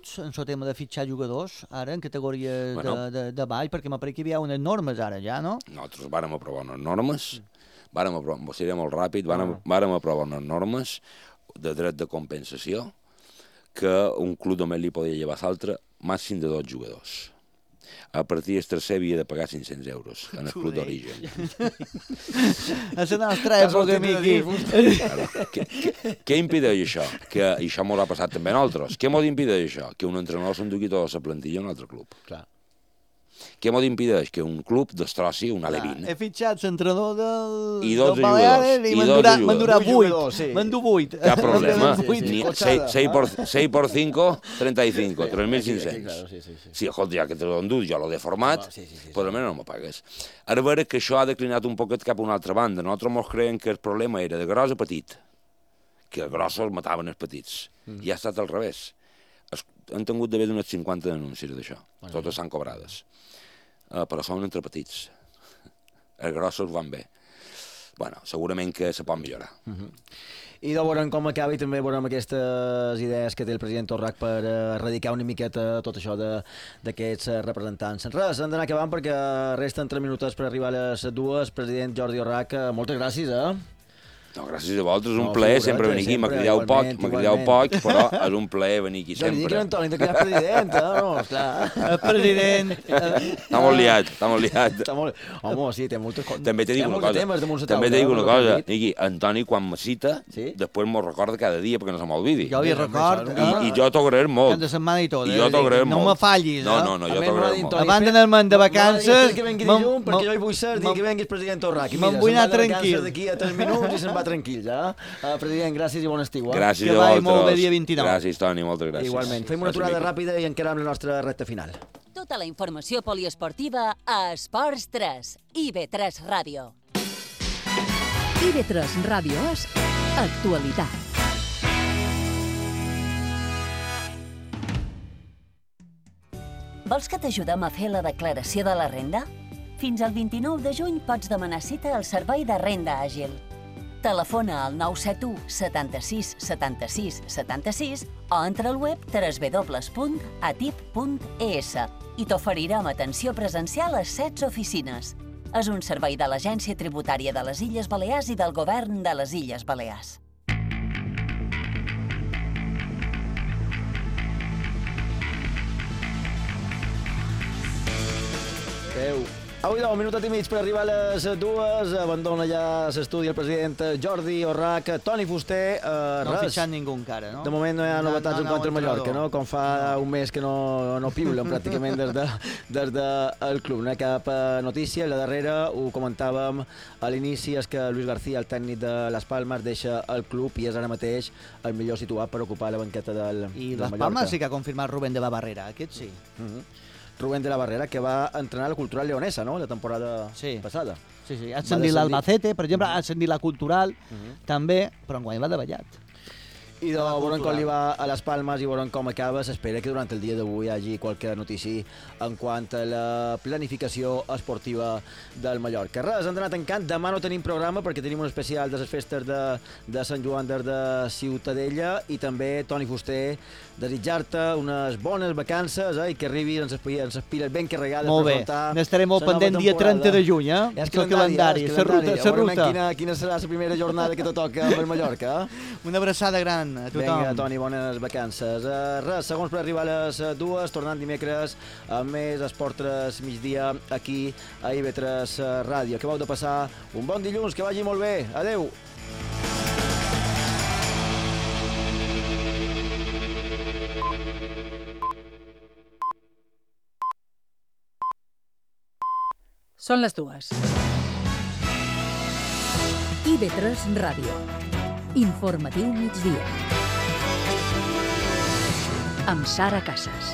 decebuts en el tema de fitxar jugadors, ara, en categories de ball, perquè m'apareix que hi havia unes normes ara, ja, no? Nosaltres vàrem aprovar unes normes, seria molt ràpid, vàrem aprovar unes normes de dret de compensació que un club només li podia llevar a l'altre màxim de 2 jugadors. A partir del tercer havia de pagar 500 euros en el club d'origen. A la nostra època, Miqui. Què impedeix això? I això m'ho ha passat també a nosaltres. Què m'ho impedeix això? Que un entrenador s'endugui tota la plantilla a un altre club. Clar. Què m'ho impedeix? Que un club destrossi un Alevín. He fitxat l'entrenador del Baleares i me'n durà 8. Me'n du 8. Cap problema. 6 por 5, 35, 3.500. Sí, escolta, ja que te l'ho endut, jo l'ho he format, però almenys no me pagues. Ara veure que això ha declinat un poquet cap a una altra banda. Nosaltres ens creiem que el problema era de gros a petit, que els grossos mataven els petits. I ha estat al revés. Han tingut d'haver d'unes 50 denúncies d'això. Totes s'han cobrades. Però són entre petits. Els grossos van bé. Bueno, segurament que se pot millorar. I de veurem com acaba i també veurem aquestes idees que té el president Torrac per erradicar una miqueta tot això d'aquests representants. Res, hem d'anar acabant perquè resten 3 minuts per arribar a les 2. President Jordi Torrac, moltes gràcies, No, gràcies a vosaltres, és un plaer sempre venir aquí. M'ha cridat poc, però és un plaer venir aquí sempre. Jo li dic que l'Antoni de crear president, no? Esclar. El president... Està molt liat. Home, sí, té moltes coses. També t'he dit una cosa, Niqui, Antoni, quan me cita, després m'ho recorda cada dia perquè no se m'olvidi. Jo li record... I jo t'ho agrairé molt. Cada setmana i tot. I jo t'ho agrairé molt. No me fallis, No, jo t'ho agrairé molt. Abans d'anar-me'n de vacances... Que vengui dilluns, perquè jo hi vull ser, que vengui el president Torrac. Me'n vull anar tranquil. D'aquí a 3 minuts i se'n va tranquil, ja. President, gràcies i bon estiu. Gràcies a vosaltres. Que vagi molt bé dia 29. Gràcies, Toni, moltes gràcies. Igualment. Fem una aturada ràpida i encara amb la nostra recta final. Tota la informació poliesportiva a Esports 3, IB3 Ràdio. IB3 Ràdio és actualitat. Vols que t'ajudem a fer la declaració de la renda? Fins al 29 de juny pots demanar cita al Servei de Renda Àgil. Telefona al 971 76 76 76 o entra al web www.atip.es i t'oferirem atenció presencial a 16 oficines. És un servei de l'Agència Tributària de les Illes Balears i del Govern de les Illes Balears. Avui 10 minuts i mig per arribar a les 2. Abandona ja l'estudi el president Jordi Torrac. Toni Fuster, No ha res. fitxat ningú encara, no? De moment no hi ha novetats en quant a Mallorca, no? Com fa un mes que no piulen pràcticament des del club. No hi ha cap notícia. La darrera, ho comentàvem a l'inici, és que Luis García, el tècnic de Las Palmas, deixa el club i és ara mateix el millor situat per ocupar la banqueta del I Mallorca. Las Palmas sí que ha confirmat Rubén de la Barrera, aquest sí. Rubén de la Barrera, que va entrenar la Cultural Leonesa, no?, la temporada passada. Sí, ha ascendit l'Albacete, per exemple, ha ascendit la Cultural, també, però enguany va davallat. I de veurem com li va a les Palmes i veurem com acaba. S'espera que durant el dia d'avui hi hagi qualque notícia en quant a la planificació esportiva del Mallorca. Res, hem d'anar tancant. Demà no tenim programa perquè tenim un especial de les festes de Sant Joan de Ciutadella i també, Toni Fuster, desitjar-te unes bones vacances i que arribis amb les piles ben carregades. Molt bé, n'estaré molt pendent dia 30 de juny, És el calendari, la ruta. Quina serà la primera jornada que te toca amb el Mallorca? Una abraçada gran a tothom. Vinga, Toni, bones vacances. Res, segons per arribar a les 2, tornant dimecres amb més Esport 3 migdia aquí a IB3 Ràdio. Acabeu de passar un bon dilluns, que vagi molt bé. Adeu! Són les 2. IB3 Ràdio. Informatiu migdia. Amb Sara Casas.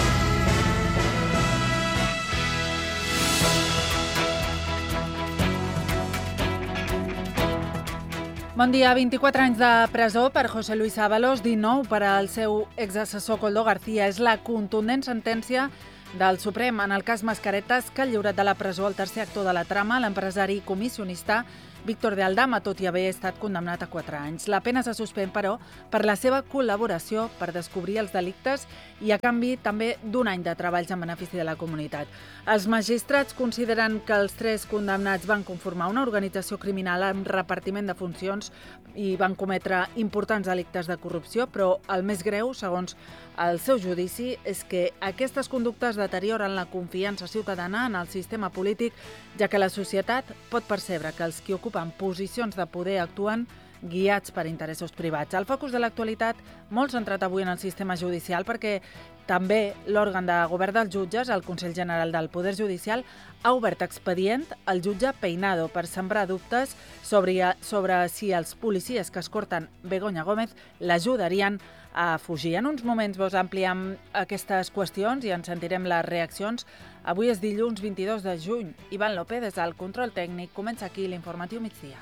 Bon dia. 24 anys de presó per José Luis Ábalos, 19 per al seu exassessor Koldo García. És la contundent sentència del Suprem en el cas Mascaretas, que ha lliurat de la presó el tercer actor de la trama, l'empresari comissionista Víctor de Aldama, tot i haver estat condemnat a 4 anys. La pena se suspèn, però, per la seva col·laboració per descobrir els delictes i, a canvi, també d'un any de treballs en benefici de la comunitat. Els magistrats consideren que els 3 condemnats van conformar una organització criminal amb repartiment de funcions i van cometre importants delictes de corrupció, però el més greu, segons el seu judici, és que aquestes conductes deterioren la confiança ciutadana en el sistema polític, ja que la societat pot percebre que els que ocupen posicions de poder actuen guiats per interessos privats. El focus de l'actualitat molt centrat avui en el sistema judicial perquè també l'òrgan de govern dels jutges, el Consell General del Poder Judicial, ha obert expedient al jutge Peinado per sembrar dubtes sobre si els policies que escorten Begoña Gómez l'ajudarien a fugir. En uns moments vos ampliem aquestes qüestions i en sentirem les reaccions. Avui és dilluns 22 de juny. Ivan López, des del control tècnic, comença aquí l'informatiu migdia.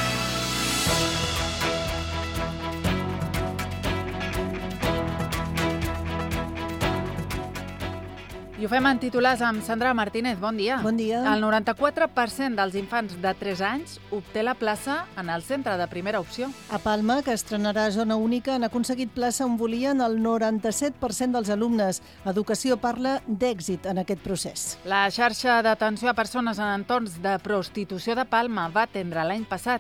I ho fem en titulars amb Sandra Martínez. Bon dia. Bon dia. El 94% dels infants de 3 anys obté la plaça en el centre de primera opció. A Palma, que estrenarà zona única, han aconseguit plaça on volien el 97% dels alumnes. Educació parla d'èxit en aquest procés. La xarxa d'atenció a persones en entorns de prostitució de Palma va atendre l'any passat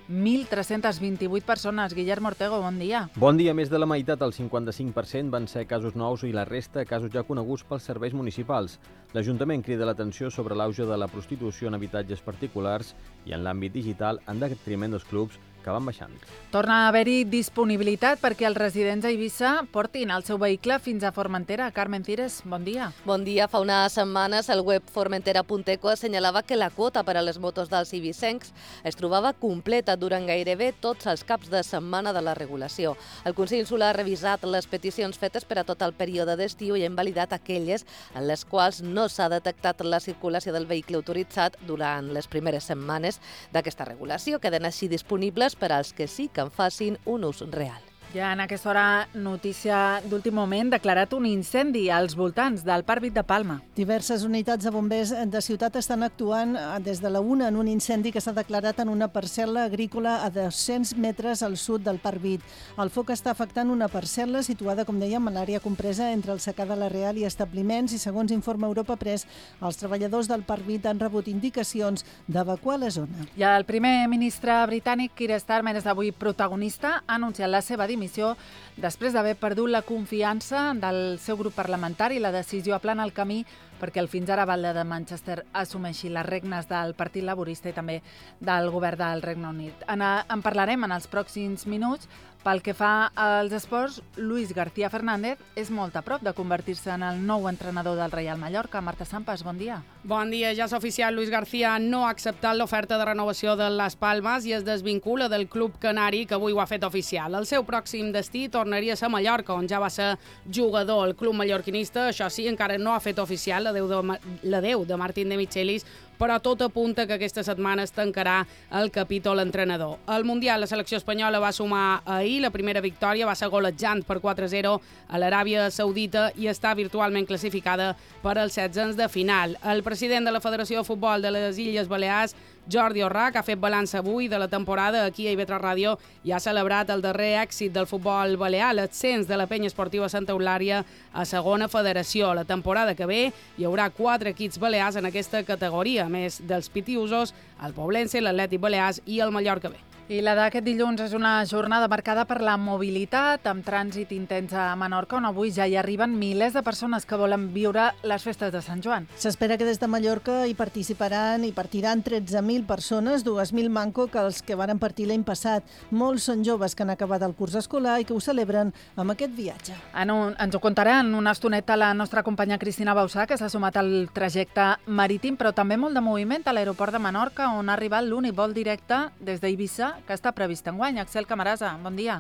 1.328 persones. Guillermo Ortego, bon dia. Bon dia. Més de la meitat, el 55%, van ser casos nous i la resta casos ja coneguts pels serveis municipals. L'Ajuntament crida l'atenció sobre l'auge de la prostitució en habitatges particulars i en l'àmbit digital en detriment dels clubs que van baixant. Torna a haver-hi disponibilitat perquè els residents a Eivissa portin el seu vehicle fins a Formentera. Carmen Cires, bon dia. Bon dia. Fa unes setmanes el web formentera.eco assenyalava que la quota per a les motos dels eivissencs es trobava completa durant gairebé tots els caps de setmana de la regulació. El Consell Insular ha revisat les peticions fetes per a tot el període d'estiu i ha invalidat aquelles en les quals no s'ha detectat la circulació del vehicle autoritzat durant les primeres setmanes d'aquesta regulació. Queden així disponibles per als que sí que en facin un ús real. Ja en aquesta hora, notícia d'últim moment, declarat un incendi als voltants del Parc Vit de Palma. Diverses unitats de bombers de ciutat estan actuant des de la 1 en un incendi que s'ha declarat en una parcel·la agrícola a 200 metres al sud del Parc Vit. El foc està afectant una parcel·la situada, com dèiem, a l'àrea compresa entre el secà de la Real i establiments i, segons informa Europa Press, els treballadors del Parc Vit han rebut indicacions d'evacuar la zona. I el primer ministre britànic, Keir Starmer, és avui protagonista, ha anunciat la seva dimissió després d'haver perdut la confiança del seu grup parlamentari. La decisió aplana el camí perquè el fins ara batlle de Manchester assumeixi les regnes del Partit Laborista i també del govern del Regne Unit. En parlarem en els pròxims minuts. Pel que fa als esports, Luis García Fernández és molt a prop de convertir-se en el nou entrenador del Reial Mallorca. Marta Sampas, bon dia. Bon dia. Ja és oficial, Luis García no ha acceptat l'oferta de renovació de les Palmes i es desvincula del club canari, que avui ho ha fet oficial. El seu pròxim destí tornaria a ser Mallorca, on ja va ser jugador. El club mallorquinista, això sí, encara no ha fet oficial l'adeu de Martín de Michelis, però tot apunta que aquesta setmana es tancarà el capítol entrenador. Al Mundial, la selecció espanyola va sumar ahir la primera victòria, va ser golejant per 4-0 a l'Aràbia Saudita i està virtualment classificada per als 16 de final. El president de la Federació de Futbol de les Illes Balears, Jordi Orrach, ha fet balanç avui de la temporada aquí a IB3 Ràdio i ha celebrat el darrer èxit del futbol balear, l'ascens de la penya esportiva Santa Eulària a segona federació. La temporada que ve hi haurà 4 equips balears en aquesta categoria, a més dels Pitiusos, el Poblense, l'Atlètic Balears i el Mallorca B. I la d'aquest dilluns és una jornada marcada per la mobilitat, amb trànsit intens a Menorca, on avui ja hi arriben milers de persones que volen viure les festes de Sant Joan. S'espera que des de Mallorca hi partiran 13.000 persones, 2.000 manco que els que varen partir l'any passat. Molts són joves que han acabat el curs escolar i que ho celebren amb aquest viatge. Ens ho contarà en una estoneta la nostra companya Cristina Bausà, que s'ha sumat al trajecte marítim, però també molt de moviment a l'aeroport de Menorca, on ha arribat l'únic vol directe des d'Eivissa que està previst enguany. Axel Camarasa, bon dia.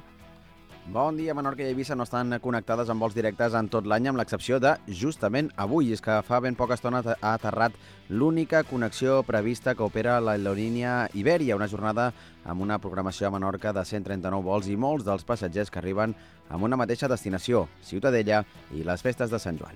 Bon dia. Menorca i Eivissa no estan connectades amb vols directes en tot l'any, amb l'excepció de justament avui. És que fa ben poca estona ha aterrat l'única connexió prevista que opera l'aerolínia Iberia, una jornada amb una programació a Menorca de 139 vols i molts dels passatgers que arriben amb una mateixa destinació, Ciutadella i les festes de Sant Joan.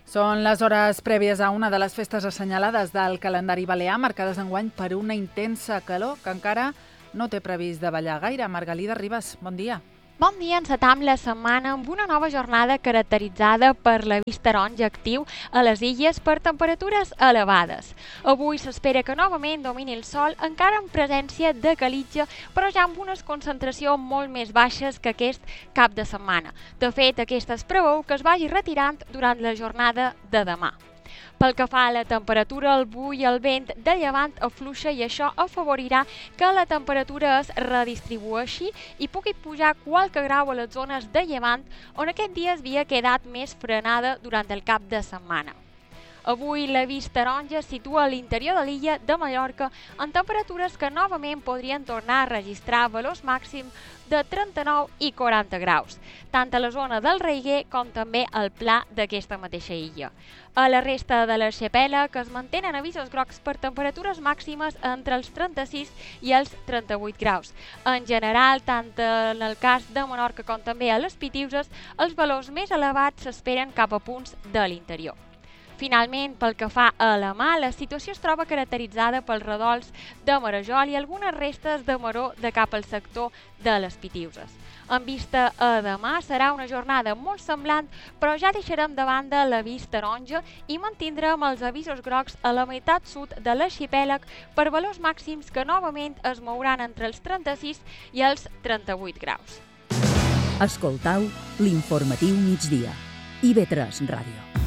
Són les hores prèvies a una de les festes assenyalades del calendari balear, marcades enguany per una intensa calor que encara no té previst de ballar gaire. Margalida Ribas, bon dia. Bon dia, encetam la setmana amb una nova jornada caracteritzada per l'avís taronja actiu a les illes per temperatures elevades. Avui s'espera que novament domini el sol, encara en presència de calitja, però ja amb unes concentracions molt més baixes que aquest cap de setmana. De fet, aquesta es preveu que es vagi retirant durant la jornada de demà. Pel que fa a la temperatura, el vent i el vent de llevant afluixa i això afavorirà que la temperatura es redistribueixi i pugui pujar qualque grau a les zones de llevant on aquest dia havia quedat més frenada durant el cap de setmana. Avui l'avís taronja es situa a l'interior de l'illa de Mallorca en temperatures que novament podrien tornar a registrar valors màxims de 39 i 40 graus, tant a la zona del Reiguer com també al pla d'aquesta mateixa illa. A la resta de l'arxipèlag es mantenen avisos grocs per temperatures màximes entre els 36 i els 38 graus. En general, tant en el cas de Menorca com també a les Pitiüses, els valors més elevats s'esperen cap a punts de l'interior. Finalment, pel que fa a la mà, la situació es troba caracteritzada pels redols de Marajol i algunes restes de maror de cap al sector de les Pitiüses. En vista a demà serà una jornada molt semblant, però ja deixarem de banda l'avís taronja i mantindrem els avisos grocs a la meitat sud de l'arxipèlag per valors màxims que novament es mouran entre els 36 i els 38 graus. Escoltau l'informatiu migdia. IB3 Ràdio.